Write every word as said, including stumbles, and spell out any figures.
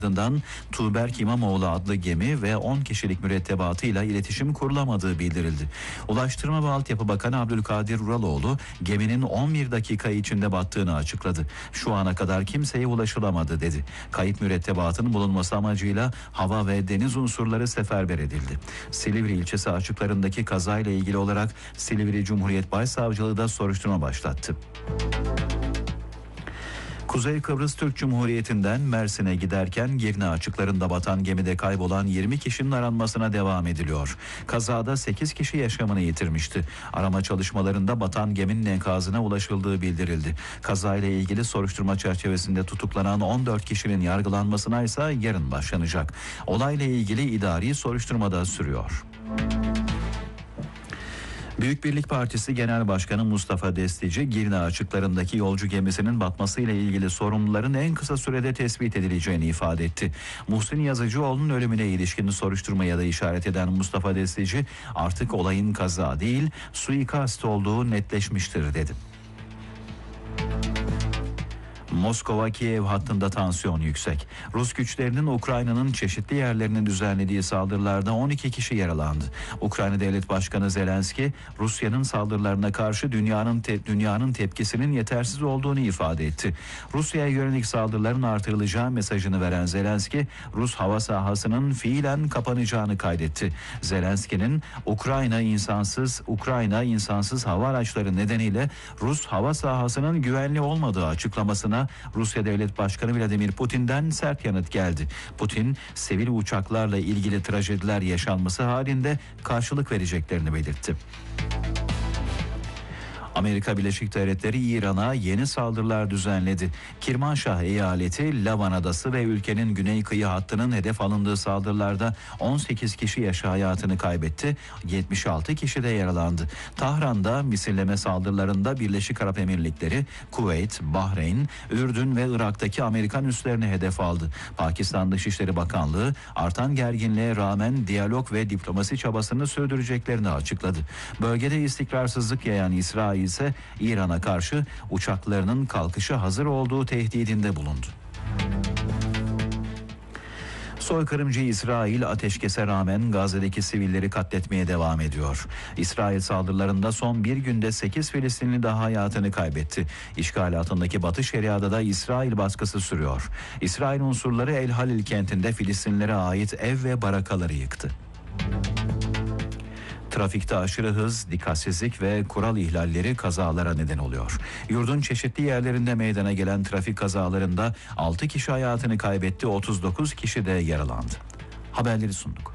Ardından Tuğberk İmamoğlu adlı gemi ve on kişilik mürettebatıyla iletişim kurulamadığı bildirildi. Ulaştırma ve Altyapı Bakanı Abdülkadir Uraloğlu geminin on bir dakika içinde battığını açıkladı. Şu ana kadar kimseye ulaşılamadı dedi. Kayıp mürettebatın bulunması amacıyla hava ve deniz unsurları seferber edildi. Silivri ilçesi açıklarındaki kazayla ilgili olarak Silivri Cumhuriyet Başsavcılığı da soruşturma başlattı. Kuzey Kıbrıs Türk Cumhuriyeti'nden Mersin'e giderken Girne açıklarında batan gemide kaybolan yirmi kişinin aranmasına devam ediliyor. Kazada sekiz kişi yaşamını yitirmişti. Arama çalışmalarında batan geminin enkazına ulaşıldığı bildirildi. Kazayla ilgili soruşturma çerçevesinde tutuklanan on dört kişinin yargılanmasına ise yarın başlanacak. Olayla ilgili idari soruşturma da sürüyor. Büyük Birlik Partisi Genel Başkanı Mustafa Destici, Girne açıklarındaki yolcu gemisinin batmasıyla ilgili sorumluların en kısa sürede tespit edileceğini ifade etti. Muhsin Yazıcıoğlu'nun ölümüne ilişkin soruşturmaya da işaret eden Mustafa Destici, artık olayın kaza değil, suikast olduğu netleşmiştir dedi. Moskova-Kiev hattında tansiyon yüksek. Rus güçlerinin Ukrayna'nın çeşitli yerlerinin düzenlediği saldırılarda on iki kişi yaralandı. Ukrayna Devlet Başkanı Zelenski, Rusya'nın saldırılarına karşı dünyanın te- dünyanın tepkisinin yetersiz olduğunu ifade etti. Rusya'ya yönelik saldırıların artırılacağı mesajını veren Zelenski, Rus hava sahasının fiilen kapanacağını kaydetti. Zelenski'nin Ukrayna insansız Ukrayna insansız hava araçları nedeniyle Rus hava sahasının güvenli olmadığı açıklamasına Rusya Devlet Başkanı Vladimir Putin'den sert yanıt geldi. Putin, sivil uçaklarla ilgili trajediler yaşanması halinde karşılık vereceklerini belirtti. Amerika Birleşik Devletleri İran'a yeni saldırılar düzenledi. Kirmanşah eyaleti, Lavan Adası ve ülkenin güney kıyı hattının hedef alındığı saldırılarda on sekiz kişi yaşı hayatını kaybetti, yetmiş altı kişi de yaralandı. Tahran'da misilleme saldırılarında Birleşik Arap Emirlikleri, Kuveyt, Bahreyn, Ürdün ve Irak'taki Amerikan üslerini hedef aldı. Pakistan Dışişleri Bakanlığı artan gerginliğe rağmen diyalog ve diplomasi çabasını sürdüreceklerini açıkladı. Bölgede istikrarsızlık yayan İsrail ise İran'a karşı uçaklarının kalkışa hazır olduğu tehdidinde bulundu. Soykırımcı İsrail ateşkese rağmen Gazze'deki sivilleri katletmeye devam ediyor. İsrail saldırılarında son bir günde sekiz Filistinli daha hayatını kaybetti. İşgal altındaki Batı Şeria'da da İsrail baskısı sürüyor. İsrail unsurları El Halil kentinde Filistinlilere ait ev ve barakaları yıktı. Trafikte aşırı hız, dikkatsizlik ve kural ihlalleri kazalara neden oluyor. Yurdun çeşitli yerlerinde meydana gelen trafik kazalarında altı kişi hayatını kaybetti, otuz dokuz kişi de yaralandı. Haberleri sunduk.